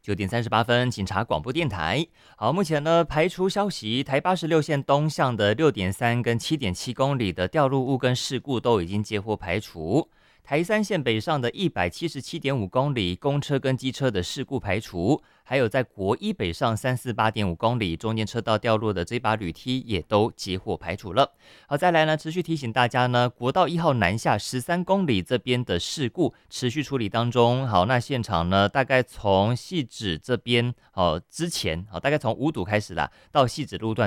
9点38分，警察广播电台。好，目前呢排除消息，台86线东向的6.3跟7.7公里的掉入物跟事故都已经接获排除。台3线北上的177.5公里公车跟机车的事故排除，还有在国一北上348.5公里中间车道掉落的这把铝梯也都接获排除了。好，再来呢，持续提醒大家呢，国道1号南下13公里这边的事故持续处理当中。好，那现场呢，大概从汐止这边之前大概从五堵开始啦，到汐止路段